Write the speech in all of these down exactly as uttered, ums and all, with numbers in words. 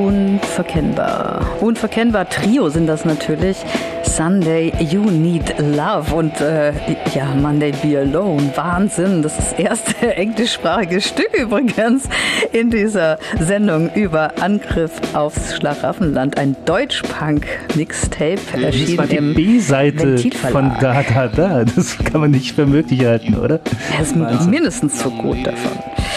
Unverkennbar. Unverkennbar Trio sind das natürlich. Sunday You Need Love und äh, ja, Monday Be Alone. Wahnsinn, das ist das erste englischsprachige Stück übrigens in dieser Sendung über Angriff aufs Schlaraffenland. Ein Deutsch-Punk-Mixtape erschienen das war die im B-Seite von Da Da Da. Das kann man nicht für möglich halten, oder? Er ist Wahnsinn. Mindestens so gut davon.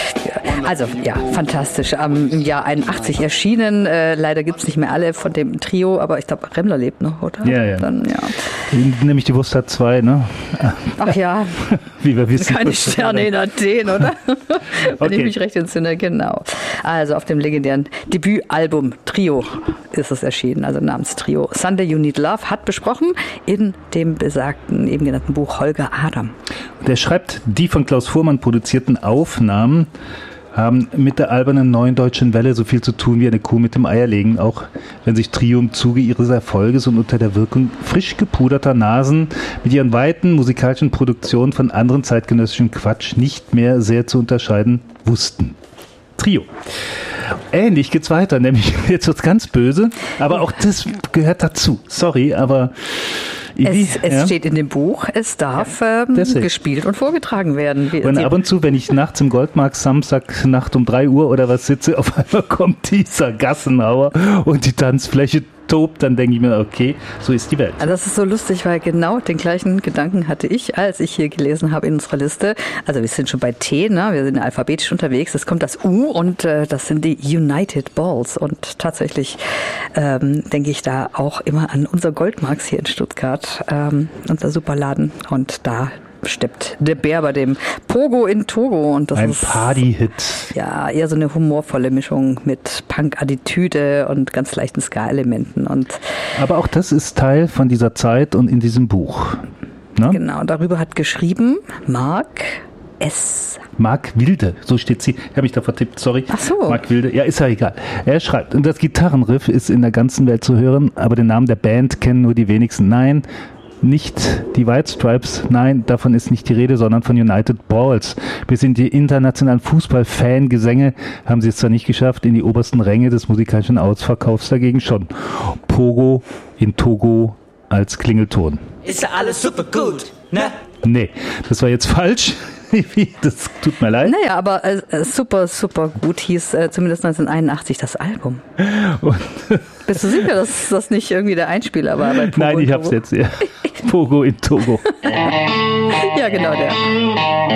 Also, ja, fantastisch. Ähm, Im Jahr einundachtzig erschienen. Äh, leider gibt es nicht mehr alle von dem Trio, aber ich glaube, Remmler lebt noch, oder? Ja, ja. Dann, ja. Nämlich die Wurst hat zwei, ne? Ach ja. Wie wir wissen. Keine Sterne in Athen, oder? Wenn okay. ich mich recht entsinne, genau. Also auf dem legendären Debütalbum Trio ist es erschienen, also namens Trio. Sunday You Need Love hat besprochen in dem besagten, eben genannten Buch Holger Adam. Der schreibt, die von Klaus Fuhrmann produzierten Aufnahmen haben mit der albernen neuen deutschen Welle so viel zu tun wie eine Kuh mit dem Eierlegen, auch wenn sich Trio im Zuge ihres Erfolges und unter der Wirkung frisch gepuderter Nasen mit ihren weiten musikalischen Produktionen von anderen zeitgenössischen Quatsch nicht mehr sehr zu unterscheiden wussten. Trio. Ähnlich geht's weiter, nämlich jetzt wird's ganz böse, aber auch das gehört dazu. Sorry, aber Es, es ja. steht in dem Buch, es darf ja, ähm, gespielt und vorgetragen werden. Wie, und ab und zu, wenn ich nachts im Goldmarkt Samstag Nacht um drei Uhr oder was sitze, auf einmal kommt dieser Gassenhauer und die Tanzfläche tobt, dann denke ich mir, okay, so ist die Welt. Also das ist so lustig, weil genau den gleichen Gedanken hatte ich, als ich hier gelesen habe in unserer Liste. Also wir sind schon bei T, ne? Wir sind alphabetisch unterwegs. Es kommt das U und äh, das sind die United Balls. Und tatsächlich ähm, denke ich da auch immer an unser Goldmarks hier in Stuttgart, ähm, unser Superladen. Und da steppt der Bär bei dem Pogo in Togo. Und das ein ist Party-Hit. Ja, eher so eine humorvolle Mischung mit Punk-Attitüde und ganz leichten Ska-Elementen. Und aber auch das ist Teil von dieser Zeit und in diesem Buch. Ne? Genau, darüber hat geschrieben Mark S. Mark Wilde, so steht sie. Ich habe mich da vertippt, sorry. Ach so. Mark Wilde, ja, ist ja egal. Er schreibt, und das Gitarrenriff ist in der ganzen Welt zu hören, aber den Namen der Band kennen nur die wenigsten. Nein, nicht die White Stripes, nein, davon ist nicht die Rede, sondern von United Balls. Bis in die internationalen Fußball-Fan-Gesänge haben sie es zwar nicht geschafft, in die obersten Ränge des musikalischen Ausverkaufs dagegen schon. Pogo in Togo als Klingelton. Ist ja alles super gut, ne? Nee, das war jetzt falsch. Das tut mir leid. Naja, aber äh, super, super gut hieß äh, zumindest neunzehnhunderteinundachtzig das Album. Und bist du sicher, dass das nicht irgendwie der Einspieler war? Bei Pogo Nein, ich hab's jetzt, ja. Pogo in Togo. Ja, genau der.